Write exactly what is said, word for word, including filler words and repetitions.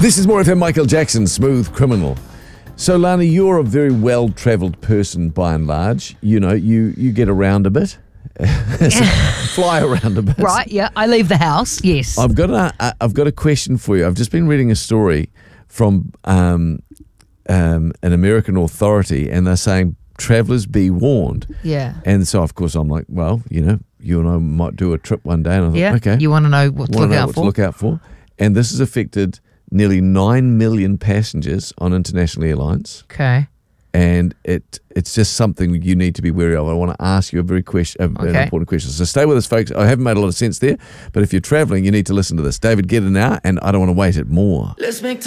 This is more F M. Michael Jackson, Smooth Criminal. So, Lani, you're a very well-travelled person by and large. You know, you, you get around a bit. Fly around a bit. Right, yeah. I leave the house, yes. I've got a, I've got a question for you. I've just been reading a story from um, um, an American authority, and they're saying, travellers be warned. Yeah. And so, of course, I'm like, well, you know, you and I might do a trip one day. And I thought, yeah. okay. You want to know what to wanna look know out what for? to look out for. And this has affected nearly nine million passengers on international airlines. Okay. And it it's just something you need to be wary of. I want to ask you a very question, a, okay. an important question. So stay with us, folks. I haven't made a lot of sense there, but if you're travelling, you need to listen to this. David Guetta now, and I don't want to wait it more. Let's make